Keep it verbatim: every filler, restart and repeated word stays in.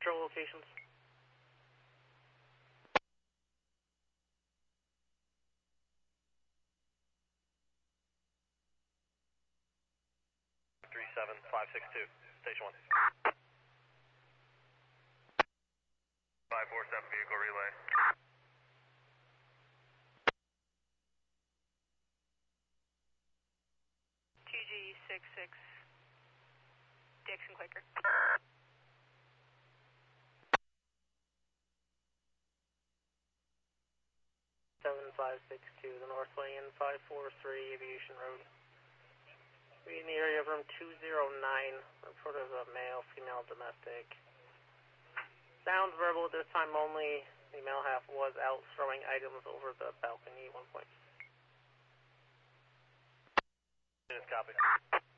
Control locations. three seven five six two, station one. five four seven vehicle relay. T G six six, Dixon Quaker. seven five six two, the North Lane, five four three Aviation Road. We in the area of room two zero nine, report of a male, female, domestic. Sounds verbal at this time only. The male half was out throwing items over the balcony, one point. Copy.